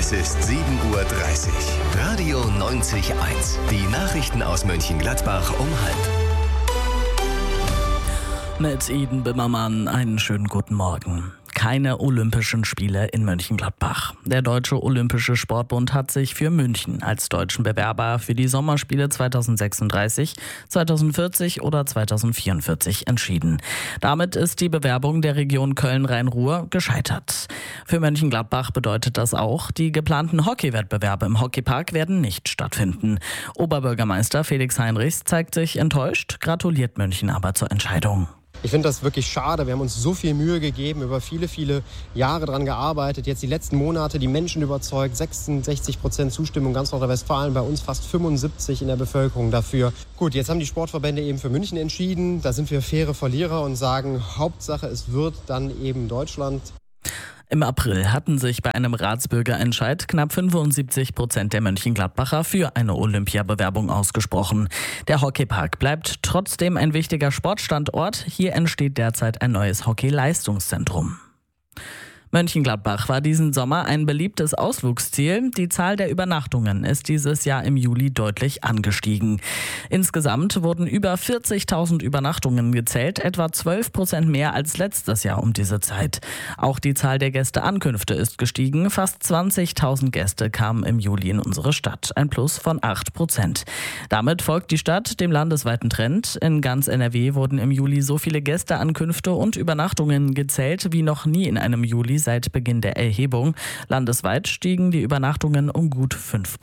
Es ist 7:30 Uhr. Radio 90.1. Die Nachrichten aus Mönchengladbach um 12:30. Mit Eden Bimmermann einen schönen guten Morgen. Keine Olympischen Spiele in Mönchengladbach. Der Deutsche Olympische Sportbund hat sich für München als deutschen Bewerber für die Sommerspiele 2036, 2040 oder 2044 entschieden. Damit ist die Bewerbung der Region Köln-Rhein-Ruhr gescheitert. Für Mönchengladbach bedeutet das auch, die geplanten Hockeywettbewerbe im Hockeypark werden nicht stattfinden. Oberbürgermeister Felix Heinrichs zeigt sich enttäuscht, gratuliert München aber zur Entscheidung. Ich finde das wirklich schade. Wir haben uns so viel Mühe gegeben, über viele, viele Jahre daran gearbeitet. Jetzt die letzten Monate die Menschen überzeugt. 66% Zustimmung ganz Nordrhein-Westfalen, bei uns fast 75% in der Bevölkerung dafür. Gut, jetzt haben die Sportverbände eben für München entschieden. Da sind wir faire Verlierer und sagen, Hauptsache es wird dann eben Deutschland. Im April hatten sich bei einem Ratsbürgerentscheid knapp 75% der Mönchengladbacher für eine Olympiabewerbung ausgesprochen. Der Hockeypark bleibt trotzdem ein wichtiger Sportstandort. Hier entsteht derzeit ein neues Hockey-Leistungszentrum. Mönchengladbach war diesen Sommer ein beliebtes Ausflugsziel. Die Zahl der Übernachtungen ist dieses Jahr im Juli deutlich angestiegen. Insgesamt wurden über 40.000 Übernachtungen gezählt, etwa 12% mehr als letztes Jahr um diese Zeit. Auch die Zahl der Gästeankünfte ist gestiegen. Fast 20.000 Gäste kamen im Juli in unsere Stadt, ein Plus von 8%. Damit folgt die Stadt dem landesweiten Trend. In ganz NRW wurden im Juli so viele Gästeankünfte und Übernachtungen gezählt wie noch nie in einem Juli seit Beginn der Erhebung. Landesweit stiegen die Übernachtungen um gut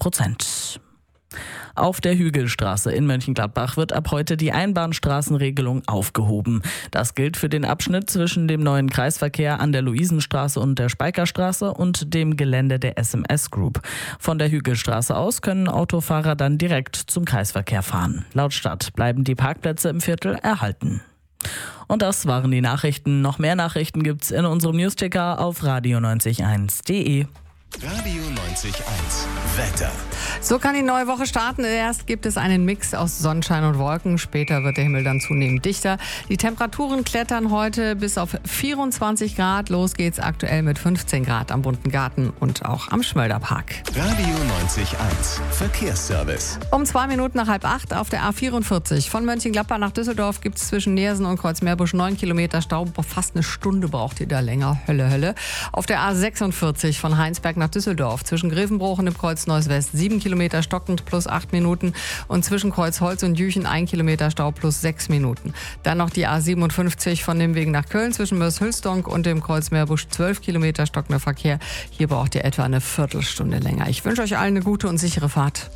5%. Auf der Hügelstraße in Mönchengladbach wird ab heute die Einbahnstraßenregelung aufgehoben. Das gilt für den Abschnitt zwischen dem neuen Kreisverkehr an der Luisenstraße und der Speikerstraße und dem Gelände der SMS Group. Von der Hügelstraße aus können Autofahrer dann direkt zum Kreisverkehr fahren. Laut Stadt bleiben die Parkplätze im Viertel erhalten. Und das waren die Nachrichten. Noch mehr Nachrichten gibt's in unserem Newsticker auf radio901.de. Radio 90.1. Wetter. So kann die neue Woche starten. Erst gibt es einen Mix aus Sonnenschein und Wolken. Später wird der Himmel dann zunehmend dichter. Die Temperaturen klettern heute bis auf 24 Grad. Los geht's aktuell mit 15 Grad am Bunten Garten und auch am Schmölderpark. Radio 90.1. Verkehrsservice. Um 2 Minuten nach 7:30 auf der A44 von Mönchengladbach nach Düsseldorf gibt es zwischen Neersen und Kreuzmeerbusch 9 Kilometer Stau. Fast eine Stunde braucht ihr da länger. Hölle. Auf der A46 von Heinsberg nach Düsseldorf zwischen Grevenbroich und dem Kreuz Neuss West 7 Kilometer stockend plus 8 Minuten und zwischen Kreuzholz und Jüchen 1 Kilometer Stau plus 6 Minuten. Dann noch die A57 von dem Weg nach Köln zwischen Mörs-Hülsdonk und dem Kreuz Meerbusch 12 Kilometer stockender Verkehr. Hier braucht ihr etwa eine Viertelstunde länger. Ich wünsche euch allen eine gute und sichere Fahrt.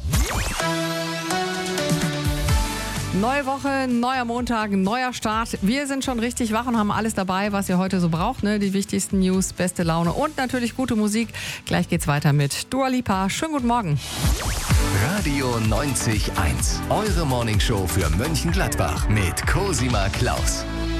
Neue Woche, neuer Montag, neuer Start. Wir sind schon richtig wach und haben alles dabei, was ihr heute so braucht. Ne? Die wichtigsten News, beste Laune und natürlich gute Musik. Gleich geht's weiter mit Dua Lipa. Schönen guten Morgen. Radio 90.1. Eure Morningshow für Mönchengladbach mit Cosima Klaus.